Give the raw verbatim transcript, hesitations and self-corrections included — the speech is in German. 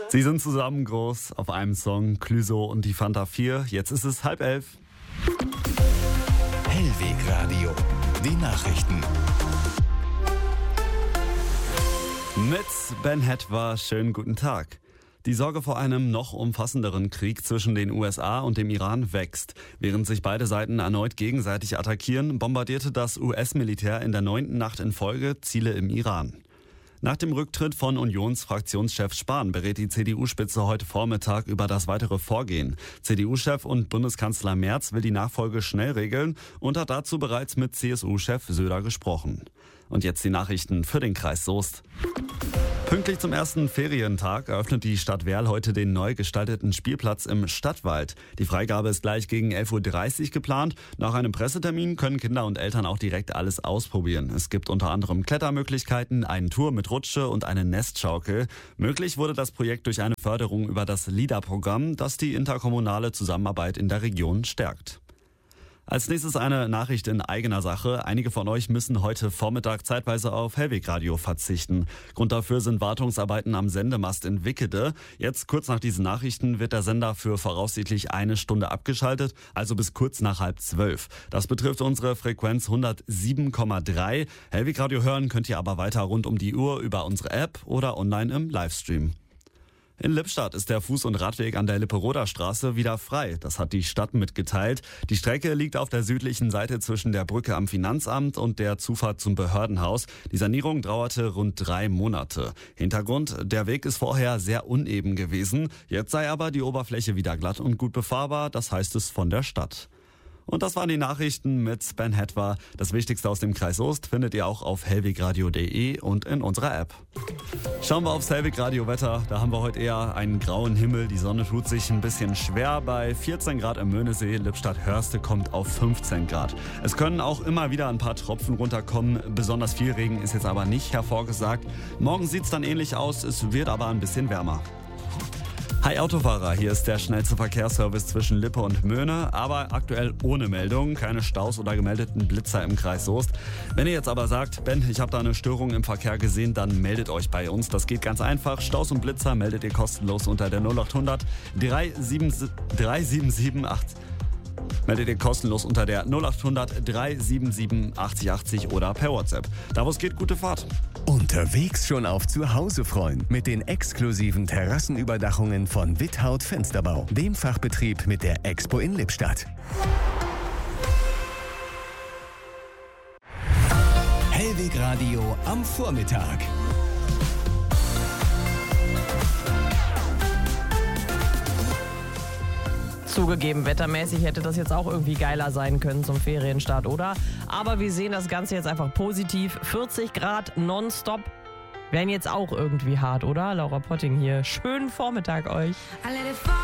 Sie sind zusammen groß auf einem Song, Clüso und die Fanta vier. Jetzt ist es halb elf. Hellweg Radio, die Nachrichten. Mit Ben Hetwer, schönen guten Tag. Die Sorge vor einem noch umfassenderen Krieg zwischen den U S A und dem Iran wächst. Während sich beide Seiten erneut gegenseitig attackieren, bombardierte das U S-Militär in der neunten Nacht in Folge Ziele im Iran. Nach dem Rücktritt von Unionsfraktionschef Spahn berät die C D U-Spitze heute Vormittag über das weitere Vorgehen. C D U-Chef und Bundeskanzler Merz will die Nachfolge schnell regeln und hat dazu bereits mit C S U-Chef Söder gesprochen. Und jetzt die Nachrichten für den Kreis Soest. Pünktlich zum ersten Ferientag eröffnet die Stadt Werl heute den neu gestalteten Spielplatz im Stadtwald. Die Freigabe ist gleich gegen elf Uhr dreißig geplant. Nach einem Pressetermin können Kinder und Eltern auch direkt alles ausprobieren. Es gibt unter anderem Klettermöglichkeiten, einen Tour mit Rutsche und eine Nestschaukel. Möglich wurde das Projekt durch eine Förderung über das LIDA-Programm, das die interkommunale Zusammenarbeit in der Region stärkt. Als nächstes eine Nachricht in eigener Sache. Einige von euch müssen heute Vormittag zeitweise auf Hellweg Radio verzichten. Grund dafür sind Wartungsarbeiten am Sendemast in Wickede. Jetzt kurz nach diesen Nachrichten wird der Sender für voraussichtlich eine Stunde abgeschaltet, also bis kurz nach halb zwölf. Das betrifft unsere Frequenz hundertsieben Komma drei. Hellweg Radio hören könnt ihr aber weiter rund um die Uhr über unsere App oder online im Livestream. In Lippstadt ist der Fuß- und Radweg an der Lipperoder Straße wieder frei. Das hat die Stadt mitgeteilt. Die Strecke liegt auf der südlichen Seite zwischen der Brücke am Finanzamt und der Zufahrt zum Behördenhaus. Die Sanierung dauerte rund drei Monate. Hintergrund, der Weg ist vorher sehr uneben gewesen. Jetzt sei aber die Oberfläche wieder glatt und gut befahrbar. Das heißt es von der Stadt. Und das waren die Nachrichten mit Ben Hetwer. Das Wichtigste aus dem Kreis Soest findet ihr auch auf hellwegradio punkt de und in unserer App. Schauen wir aufs Hellweg Radio Wetter. Da haben wir heute eher einen grauen Himmel. Die Sonne tut sich ein bisschen schwer bei vierzehn Grad im Möhnesee. Lippstadt-Hörste kommt auf fünfzehn Grad. Es können auch immer wieder ein paar Tropfen runterkommen. Besonders viel Regen ist jetzt aber nicht hervorgesagt. Morgen sieht es dann ähnlich aus. Es wird aber ein bisschen wärmer. Hi Autofahrer, hier ist der schnellste Verkehrsservice zwischen Lippe und Möhne, aber aktuell ohne Meldung, keine Staus oder gemeldeten Blitzer im Kreis Soest. Wenn ihr jetzt aber sagt, Ben, ich habe da eine Störung im Verkehr gesehen, dann meldet euch bei uns. Das geht ganz einfach. Staus und Blitzer meldet ihr kostenlos unter der null acht hundert drei sieben sieben acht. Meldet ihr kostenlos unter der null acht hundert drei sieben sieben achtzig achtzig oder per WhatsApp. Da wo es geht, gute Fahrt. Unterwegs schon auf Zuhause freuen mit den exklusiven Terrassenüberdachungen von Withaut Fensterbau, dem Fachbetrieb mit der Expo in Lippstadt. Hellweg Radio am Vormittag. Zugegeben, wettermäßig hätte das jetzt auch irgendwie geiler sein können zum Ferienstart, oder? Aber wir sehen das Ganze jetzt einfach positiv. vierzig Grad nonstop wären jetzt auch irgendwie hart, oder? Laura Potting hier. Schönen Vormittag euch.